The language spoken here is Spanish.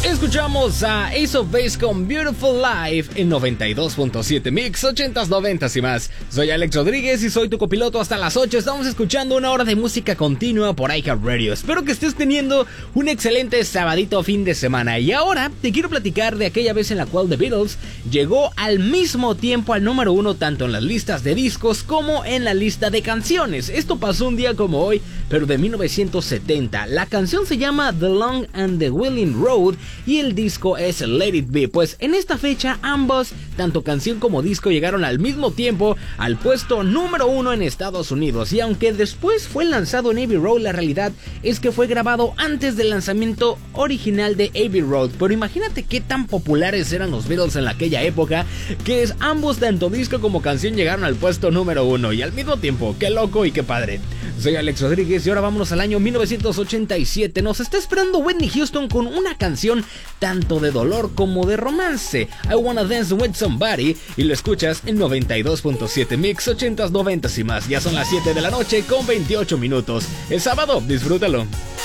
Escuchamos a Ace of Base con Beautiful Life en 92.7 Mix, 80s, 90s y más. Soy Alex Rodríguez y soy tu copiloto hasta las 8. Estamos escuchando una hora de música continua por iHeart Radio. Espero que estés teniendo un excelente sabadito fin de semana. Y ahora te quiero platicar de aquella vez en la cual The Beatles llegó al mismo tiempo al número 1 tanto en las listas de discos como en la lista de canciones. Esto pasó un día como hoy, pero de 1970. La canción se llama The Long and the Winding Road y el disco es Let It Be. Pues en esta fecha ambos, tanto canción como disco, llegaron al mismo tiempo al puesto número 1 en Estados Unidos. Y aunque después fue lanzado en Abbey Road, la realidad es que fue grabado antes del lanzamiento original de Abbey Road. Pero imagínate qué tan populares eran los Beatles en aquella época, que es ambos, tanto disco como canción, llegaron al puesto número 1 y al mismo tiempo. Qué loco y qué padre. Soy Alex Rodríguez y ahora vámonos al año 1987. Nos está esperando Whitney Houston con una canción tanto de dolor como de romance, I Wanna Dance With Somebody, y lo escuchas en 92.7 Mix, 80s, 90s y más. Ya son las 7 de la noche con 28 minutos. Es sábado, disfrútalo.